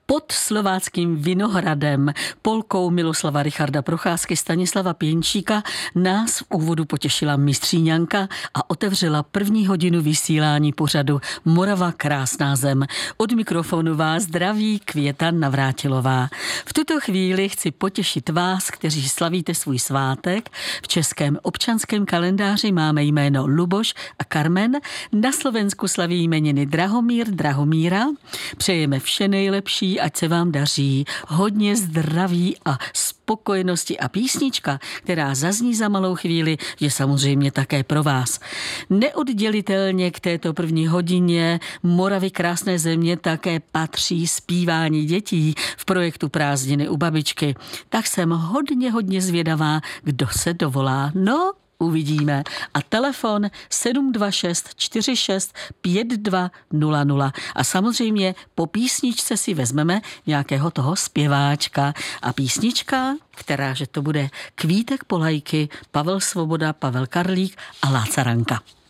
Pod slováckým Vinohradem, polkou Miloslava Richarda Procházky, Stanislava Pěnčíka nás v úvodu potěšila mistříňanka a otevřela první hodinu vysílání pořadu Morava krásná zem. Od mikrofonu vás zdraví Květa Navrátilová. V tuto chvíli chci potěšit vás, kteří slavíte svůj svátek. V českém občanském kalendáři máme jméno Luboš a Karmen. Na Slovensku slaví jmeniny Drahomír, Drahomíra. Přejeme vše nejlepší, ať se vám daří, hodně zdraví a spokojenosti a písnička, která zazní za malou chvíli, je samozřejmě také pro vás. Neoddělitelně k této první hodině Moravy krásné země také patří zpívání dětí v projektu Prázdniny u babičky. Tak jsem hodně zvědavá, kdo se dovolá. No, uvidíme. A telefon 726 46 5200. A samozřejmě po písničce si vezmeme nějakého toho zpěváčka. A písnička, která že to bude Kvítek Polajky, Pavel Svoboda, Pavel Karlík a Láca Ranka.